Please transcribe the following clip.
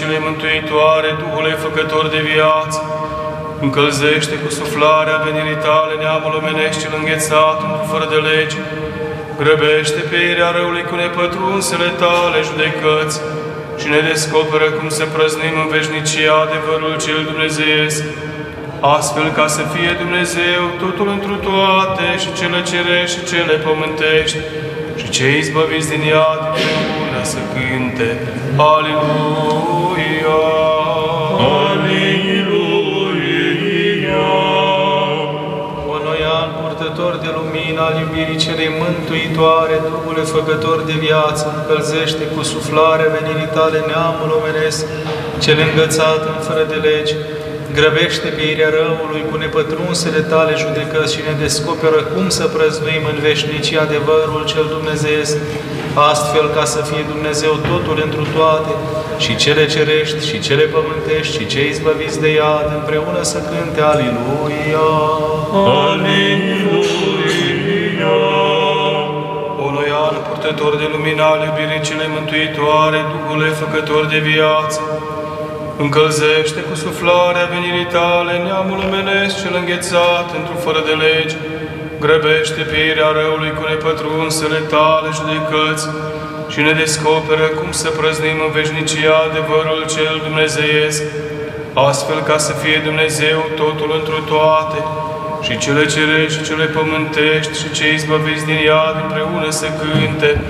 cele mântuitoare, Duhule Făcător de viață, încălzește cu suflarea venirii Tale neamul omenesc cel înghețat într-o fără de lege, grăbește pe irea răului cu nepătrunsele Tale judecăți și ne descoperă cum să prăznim în veșnicia adevărul cel dumnezeiesc, astfel ca să fie Dumnezeu totul întru toate și cele cerești și cele pământești și cei izbăviți din iad împreună să cânte Aleluia! Aleluia! Onoian, purtător de lumină al iubirii celei mântuitoare, Duhule Făcător de viață, încălzește cu suflarea venirii Tale neamul omenesc, cel îngățat în fără de legi, grăbește pe irea răului cu nepătrunsele Tale judecăți și ne descoperă cum să prăznuim în veșnicie adevărul cel dumnezeiesc, astfel ca să fie Dumnezeu totul întru toate, și cele cerești, și cele pământești, și cei izbăviți de iad, împreună să cânte Aleluia! Aleluia! Onoian, purtător de lumină al iubirii cele mântuitoare, Duhule Făcător de viață, încălzește cu suflarea venirii Tale neamul omenesc cel înghețat într-o fără de lege, grăbește pe irea răului cu nepătrunsele Tale judecăți și ne descoperă cum să prăznim în veșnicia adevărul cel dumnezeiesc, astfel ca să fie Dumnezeu totul întru toate și cele cerești și cele pământești și cei izbăviți din iad împreună să cânte